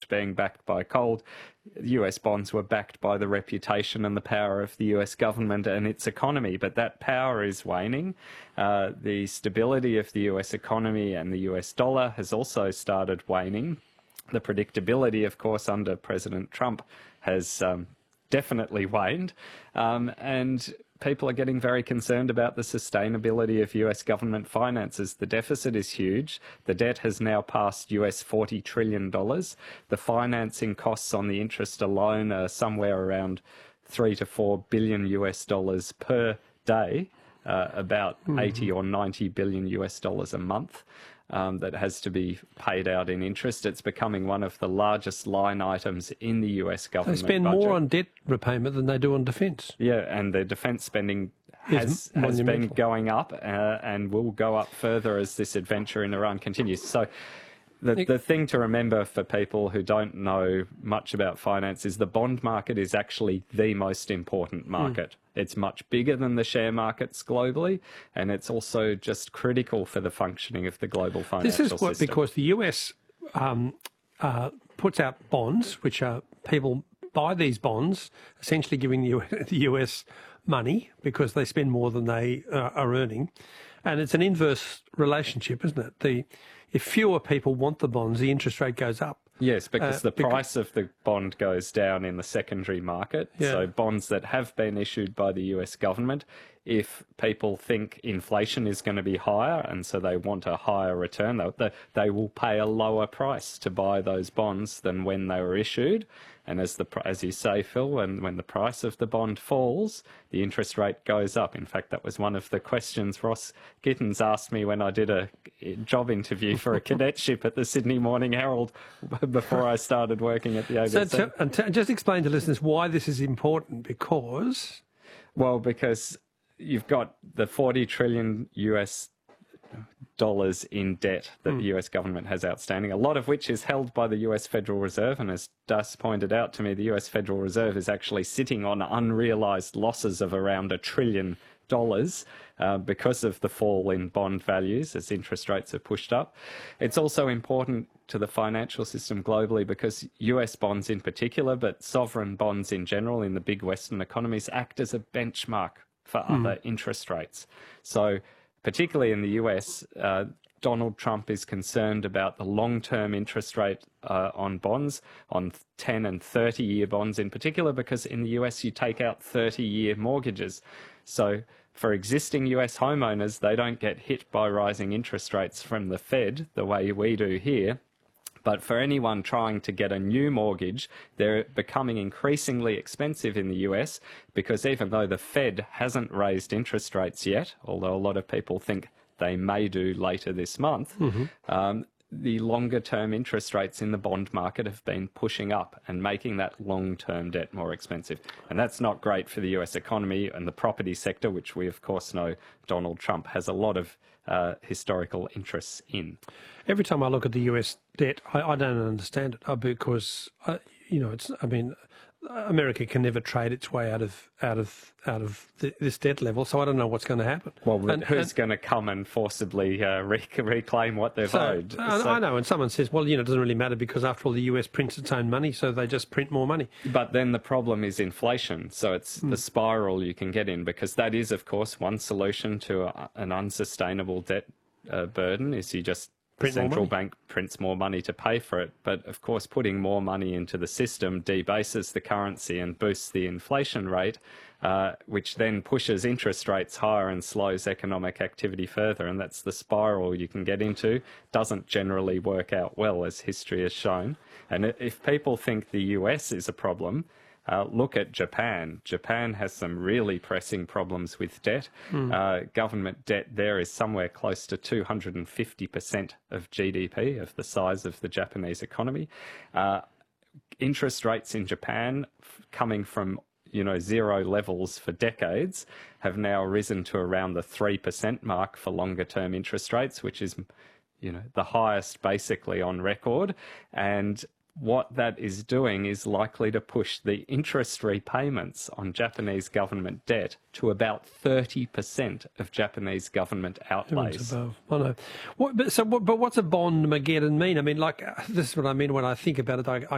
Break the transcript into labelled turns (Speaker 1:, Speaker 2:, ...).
Speaker 1: just being backed by coal. US bonds were backed by the reputation and the power of the US government and its economy, but that power is waning. The stability of the US economy and the US dollar has also started waning. The predictability, of course, under President Trump has definitely waned, and people are getting very concerned about the sustainability of US government finances. The deficit is huge. The debt has now passed US $40 trillion. The financing costs on the interest alone are somewhere around $3 to $4 billion US dollars per day, about 80 or 90 billion US dollars a month. That has to be paid out in interest. It's becoming one of the largest line items in the US government
Speaker 2: budget. They spend
Speaker 1: budget.
Speaker 2: more on debt repayment than they do on defence.
Speaker 1: Yeah, and the defence spending has been going up and will go up further as this adventure in Iran continues. So the thing to remember for people who don't know much about finance is the bond market is actually the most important market. It's much bigger than the share markets globally, and it's also just critical for the functioning of the global financial system.
Speaker 2: This is because the US puts out bonds, which are people buy these bonds, essentially giving the US money because they spend more than they are earning. And it's an inverse relationship, isn't it? If fewer people want the bonds, the interest rate goes up.
Speaker 1: Yes, because the price of the bond goes down in the secondary market. Yeah. So bonds that have been issued by the US government, if people think inflation is going to be higher and so they want a higher return, they will pay a lower price to buy those bonds than when they were issued. And as you say, Phil, when the price of the bond falls, the interest rate goes up. In fact, that was one of the questions Ross Gittins asked me when I did a job interview for a cadetship at the Sydney Morning Herald before I started working at the ABC.
Speaker 2: So just explain to listeners why this is important, because...
Speaker 1: Well, because you've got the $40 trillion US dollars in debt that the US government has outstanding, a lot of which is held by the US Federal Reserve. And as Dus pointed out to me, the US Federal Reserve is actually sitting on unrealised losses of around $1 trillion because of the fall in bond values as interest rates are pushed up. It's also important to the financial system globally because US bonds in particular, but sovereign bonds in general in the big Western economies, act as a benchmark for other interest rates. So particularly in the US, Donald Trump is concerned about the long-term interest rate on bonds, on 10 and 30-year bonds in particular, because in the US you take out 30-year mortgages. So for existing US homeowners, they don't get hit by rising interest rates from the Fed the way we do here. But for anyone trying to get a new mortgage, they're becoming increasingly expensive in the US because even though the Fed hasn't raised interest rates yet, although a lot of people think they may do later this month, the longer-term interest rates in the bond market have been pushing up and making that long-term debt more expensive. And that's not great for the US economy and the property sector, which we, of course, know Donald Trump has a lot of historical interests in.
Speaker 2: Every time I look at the US debt, I don't understand it because, America can never trade its way out of this debt level, so I don't know what's going to happen.
Speaker 1: Well, who's going to come and forcibly reclaim what they've owed?
Speaker 2: I know, and someone says, well, it doesn't really matter because after all, the US prints its own money, so they just print more money.
Speaker 1: But then the problem is inflation, so it's the spiral you can get in, because that is, of course, one solution to an unsustainable debt burden is you just the central bank prints more money to pay for it. But, of course, putting more money into the system debases the currency and boosts the inflation rate, which then pushes interest rates higher and slows economic activity further. And that's the spiral you can get into. Doesn't generally work out well, as history has shown. And if people think the US is a problem, look at Japan. Japan has some really pressing problems with debt. Government debt there is somewhere close to 250% of GDP, of the size of the Japanese economy. Interest rates in Japan, coming from zero levels for decades, have now risen to around the 3% mark for longer-term interest rates, which is, the highest basically on record. And what that is doing is likely to push the interest repayments on Japanese government debt to about 30% of Japanese government outlays.
Speaker 2: I know. But what's a bond Mageddon mean? I mean, this is what I mean when I think about it. I